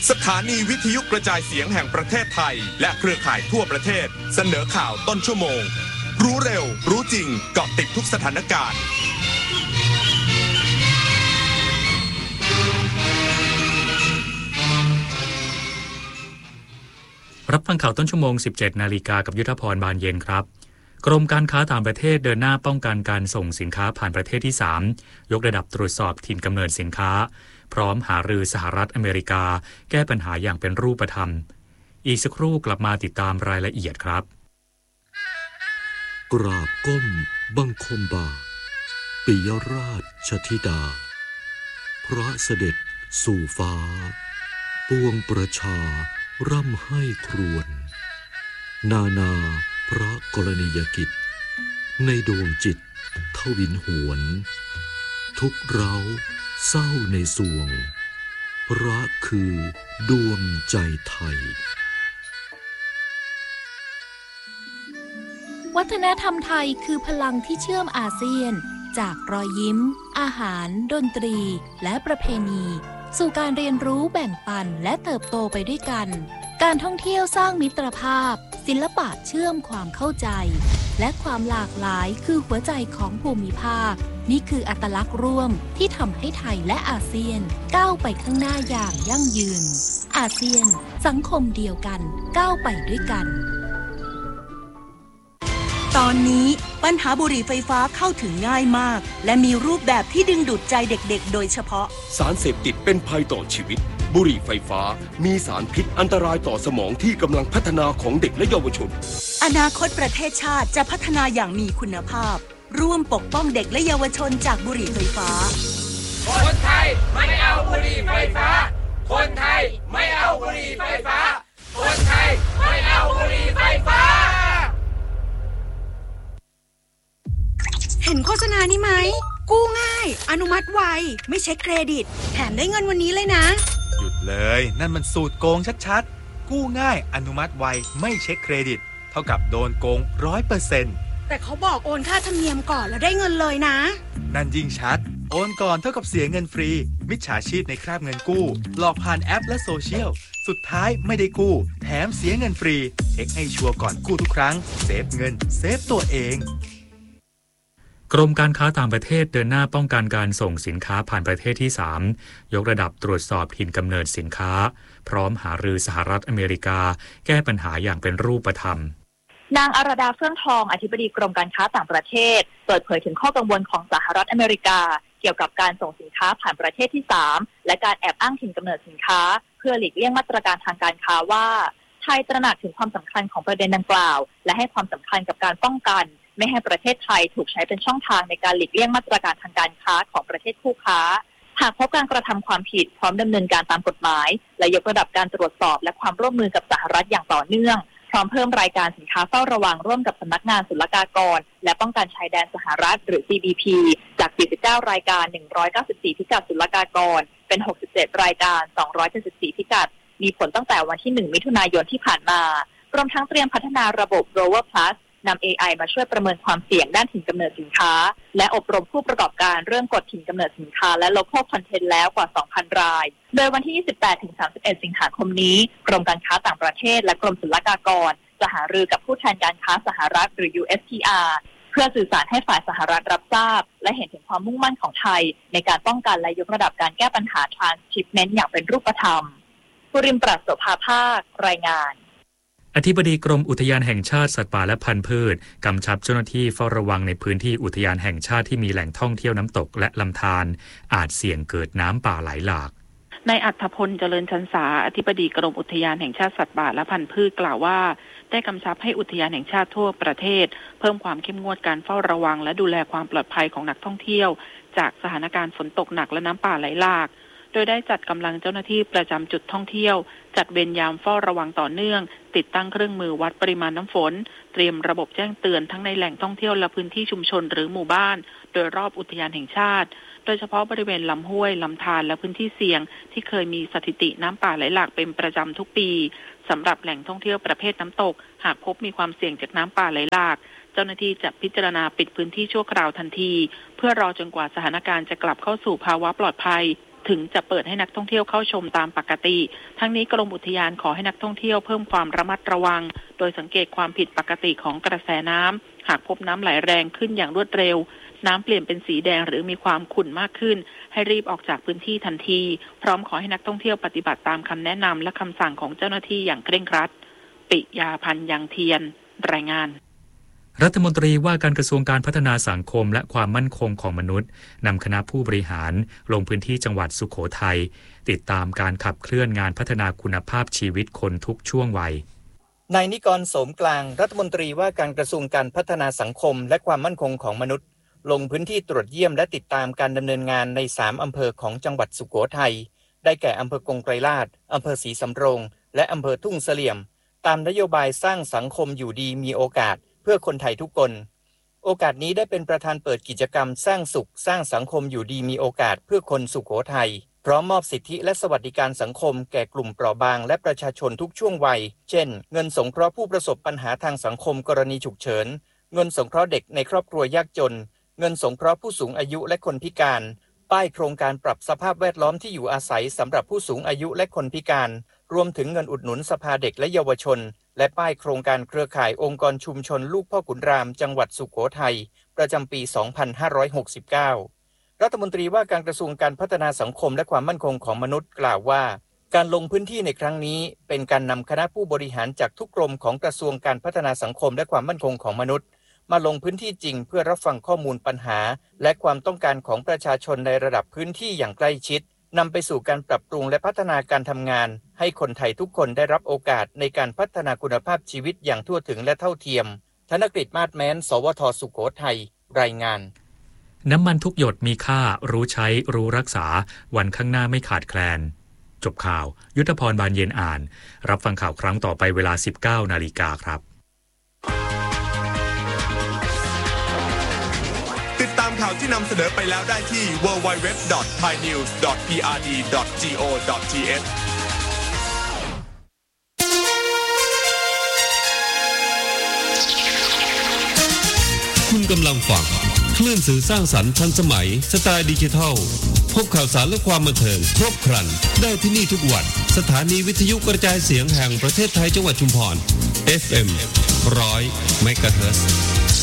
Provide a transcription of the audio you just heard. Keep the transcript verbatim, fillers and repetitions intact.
สถานีวิทยุกระจายเสียงแห่งประเทศไทยและเครือข่ายทั่วประเทศเสนอข่าวต้นชั่วโมงรู้เร็วรู้จริงเกาะติดทุกสถานการณ์รับฟังข่าวต้นชั่วโมง สิบเจ็ดนาฬิกากับยุทธพรบานเย็นครับกรมการค้าต่างประเทศเดินหน้าป้องกันการส่งสินค้าผ่านประเทศที่สามยกระดับตรวจสอบถิ่นกำเนิดสินค้าพร้อมหารือสหรัฐอเมริกาแก้ปัญหาอย่างเป็นรูปธรรมอีกสักครู่กลับมาติดตามรายละเอียดครับกราบก้มบังคมบาทปิยราชธิดาพระเสด็จสู่ฟ้าปวงประชาร่ำให้ครวญนานาพระกรณียกิจในดวงจิตทวินหวนทุกเร้าเศร้าในสวงพระคือดวงใจไทยวัฒนธรรมไทยคือพลังที่เชื่อมอาเซียนจากรอยยิ้มอาหารดนตรีและประเพณีสู่การเรียนรู้แบ่งปันและเติบโตไปด้วยกันการท่องเที่ยวสร้างมิตรภาพศิลปะเชื่อมความเข้าใจและความหลากหลายคือหัวใจของภูมิภาคนี่คืออัตลักษณ์ร่วมที่ทำให้ไทยและอาเซียนก้าวไปข้างหน้าอย่างยั่งยืนอาเซียนสังคมเดียวกันก้าวไปด้วยกันตอนนี้ปัญหาบุหรี่ไฟฟ้าเข้าถึงง่ายมากและมีรูปแบบที่ดึงดูดใจเด็กๆโดยเฉพาะสารเสพติดเป็นภัยต่อชีวิตบุหรี่ไฟฟ้ามีสารพิษอันตรายต่อสมองที่กำลังพัฒนาของเด็กและเยาวชนอนาคตประเทศชาติจะพัฒนาอย่างมีคุณภาพร่วมปกป้องเด็กและเยาวชนจากบุหรี่ไฟฟ้าคนไทยไม่เอาบุหรี่ไฟฟ้าคนไทยไม่เอาบุหรี่ไฟฟ้าคนไทยไม่เอาบุหรี่ไฟฟ้าเห็นโฆษณานี้ไหมกู้ง่ายอนุมัติไวไม่เช็คเครดิตแถมได้เงินวันนี้เลยนะหยุดเลยนั่นมันสูตรโกงชัดๆกู้ง่ายอนุมัติไวไม่เช็คเครดิตเท่ากับโดนโกง ร้อยเปอร์เซ็นต์แต่เขาบอกโอนค่าธรรมเนียมก่อนแล้วได้เงินเลยนะนั่นยิ่งชัดโอนก่อนเท่ากับเสียเงินฟรีมิจฉาชีพในคราบเงินกู้หลอกผ่านแอปและโซเชียลสุดท้ายไม่ได้กู้แถมเสียเงินฟรีเช็คให้ชัวร์ก่อนกู้ทุกครั้งเซฟเงินเซฟตัวเองกรมการค้าต่างประเทศเดินหน้าป้องกันการส่งสินค้าผ่านประเทศที่สามยกระดับตรวจสอบถิ่นกำเนิดสินค้าพร้อมหารือสหรัฐอเมริกาแก้ปัญหาอย่างเป็นรูปธรรมนางอารดาเฟื่องทองอธิบดีกรมการค้าต่างประเทศเปิดเผยถึงข้อกังวลของสหรัฐอเมริกาเกี่ยวกับการส่งสินค้าผ่านประเทศที่สามและการแอบอ้างถิ่นกำเนิดสินค้าเพื่อหลีกเลี่ยงมาตรการทางการค้าว่าไทยตระหนักถึงความสำคัญของประเด็นดังกล่าวและให้ความสำคัญกับการป้องกันไม่ให้ประเทศไทยถูกใช้เป็นช่องทางในการหลีกเลี่ยงมาตรการทางการค้าของประเทศคู่ค้าหากพบการกระทำความผิดพร้อมดำเนินการตามกฎหมายและยกระดับการตรวจสอบและความร่วมมือกับสหรัฐอย่างต่อเนื่องพร้อมเพิ่มรายการสินค้าเฝ้าระวังร่วมกับสำนักงานศุลกากรและป้องกันชายแดนสหรัฐหรือ ซี บี พี จากสี่สิบเก้ารายการหนึ่งร้อยเก้าสิบสี่พิกัดศุลกากรเป็นหกสิบเจ็ดรายการสองร้อยเจ็ดสิบสี่พิกัดมีผลตั้งแต่วันที่หนึ่งมิถุนายนที่ผ่านมารวมทั้งเตรียมพัฒนาระบบ Rover Plusนำ เอ ไอ มาช่วยประเมินความเสี่ยงด้านถิ่นกำเนิดสินค้าและอบรมผู้ประกอบการเรื่องกฎถิ่นกำเนิดสินค้าและ Local Content แล้วกว่า สองพัน รายโดยวันที่ ยี่สิบแปดถึงสามสิบเอ็ด สิงหาคมนี้กรมการค้าต่างประเทศและกรมศุลกากรจะหารือกับผู้แทนการค้าสหรัฐหรือ ยู เอส ที อาร์ เพื่อสื่อสารให้ฝ่ายสหรัฐรับทราบและเห็นถึงความมุ่งมั่นของไทยในการป้องกันและยกระดับการแก้ปัญหา Transshipment อย่างเป็นรูปธรรมภูริมปรัชโสภาภาครายงานอธิบดีกรมอุทยานแห่งชาติสัตว์ป่าและพันธุ์พืชกำชับเจ้าหน้าที่เฝ้าระวังในพื้นที่อุทยานแห่งชาติที่มีแหล่งท่องเที่ยวน้ำตกและลำธารอาจเสี่ยงเกิดน้ำป่าไหลหลากนายอัฏฐพลเจริญชันษาอธิบดีกรมอุทยานแห่งชาติสัตว์ป่าและพันธุ์พืชกล่าวว่าได้กำชับให้อุทยานแห่งชาติทั่วประเทศเพิ่มความเข้มงวดการเฝ้าระวังและดูแลความปลอดภัยของนักท่องเที่ยวจากสถานการณ์ฝนตกหนักและน้ำป่าไหลหลากโดยได้จัดกำลังเจ้าหน้าที่ประจำจุดท่องเที่ยวจัดเวรยามเฝ้าระวังต่อเนื่องติดตั้งเครื่องมือวัดปริมาณน้ำฝนเตรียมระบบแจ้งเตือนทั้งในแหล่งท่องเที่ยวและพื้นที่ชุมชนหรือหมู่บ้านโดยรอบอุทยานแห่งชาติโดยเฉพาะบริเวณลำห้วยลำธารและพื้นที่เสี่ยงที่เคยมีสถิติน้ำป่าไหลหลากเป็นประจำทุกปีสำหรับแหล่งท่องเที่ยวประเภทน้ำตกหากพบมีความเสี่ยงจากน้ำป่าไหลหลากเจ้าหน้าที่จะพิจารณาปิดพื้นที่ชั่วคราวทันทีเพื่อรอจนกว่าสถานการณ์จะกลับเข้าสู่ภาวะปลอดภัยถึงจะเปิดให้นักท่องเที่ยวเข้าชมตามปกติทั้งนี้กรมอุทยานขอให้นักท่องเที่ยวเพิ่มความระมัดระวังโดยสังเกตความผิดปกติของกระแสน้ำหากพบน้ำไหลแรงขึ้นอย่างรวดเร็วน้ำเปลี่ยนเป็นสีแดงหรือมีความขุ่นมากขึ้นให้รีบออกจากพื้นที่ทันทีพร้อมขอให้นักท่องเที่ยวปฏิบัติตามคำแนะนำและคำสั่งของเจ้าหน้าที่อย่างเคร่งครัดปิยาพันธ์ยังเทียนรายงานรัฐมนตรีว่าการกระทรวงการพัฒนาสังคมและความมั่นคงของมนุษย์นำคณะผู้บริหารลงพื้นที่จังหวัดสุโขทัยติดตามการขับเคลื่อนงานพัฒนาคุณภาพชีวิตคนทุกช่วงวัยนายนิกรโสมกลางรัฐมนตรีว่าการกระทรวงการพัฒนาสังคมและความมั่นคงของมนุษย์ลงพื้นที่ตรวจเยี่ยมและติดตามการดำเนินงานในสามอำเภอของจังหวัดสุโขทัยได้แก่อำเภอกงไกรลาษฎร์อำเภอศรีสำโรงและอำเภอทุ่งเสลี่ยมตามนโยบายสร้างสังคมอยู่ดีมีโอกาสเพื่อคนไทยทุกคนโอกาสนี้ได้เป็นประธานเปิดกิจกรรมสร้างสุขสร้างสังคมอยู่ดีมีโอกาสเพื่อคนสุโขทัยพร้อมมอบสิทธิและสวัสดิการสังคมแก่กลุ่มเปราะบางและประชาชนทุกช่วงวัยเช่นเงินสงเคราะห์ผู้ประสบปัญหาทางสังคมกรณีฉุกเฉินเงินสงเคราะห์เด็กในครอบครัวยากจนเงินสงเคราะห์ผู้สูงอายุและคนพิการป้ายโครงการปรับสภาพแวดล้อมที่อยู่อาศัยสำหรับผู้สูงอายุและคนพิการรวมถึงเงินอุดหนุนสภาเด็กและเยาวชนและป้ายโครงการเครือข่ายองค์กรชุมชนลูกพ่อขุนรามจังหวัดสุโขทัยประจำปี สองพันห้าร้อยหกสิบเก้า รัฐมนตรีว่าการกระทรวงการพัฒนาสังคมและความมั่นคงของมนุษย์กล่าวว่าการลงพื้นที่ในครั้งนี้เป็นการนำคณะผู้บริหารจากทุกกรมของกระทรวงการพัฒนาสังคมและความมั่นคงของมนุษย์มาลงพื้นที่จริงเพื่อรับฟังข้อมูลปัญหาและความต้องการของประชาชนในระดับพื้นที่อย่างใกล้ชิดนำไปสู่การปรับปรุงและพัฒนาการทำงานให้คนไทยทุกคนได้รับโอกาสในการพัฒนาคุณภาพชีวิตอย่างทั่วถึงและเท่าเทียมธนกฤษมาศแม้นสวทสุโขทัยรายงานน้ำมันทุกหยดมีค่ารู้ใช้รู้รักษาวันข้างหน้าไม่ขาดแคลนจบข่าวยุทธพรบานเย็นอ่านรับฟังข่าวครั้งต่อไปเวลา สิบเก้านาฬิกาครับติดตามข่าวที่นำเสนอไปแล้วได้ที่ ดับเบิลยู ดับเบิลยู ดับเบิลยู ดอท ไทยนิวส์ ดอท พี อาร์ ดี ดอท จี โอ ดอท ที เอชคุณกำลังฟังคลื่นสื่อสร้างสรรค์ทันสมัยสไตล์ดิจิทัลพบข่าวสารและความบันเทิงครบครันได้ที่นี่ทุกวันสถานีวิทยุกระจายเสียงแห่งประเทศไทยจังหวัดชุมพร เอฟ เอ็ม หนึ่งร้อย เมกะเฮิรตซ์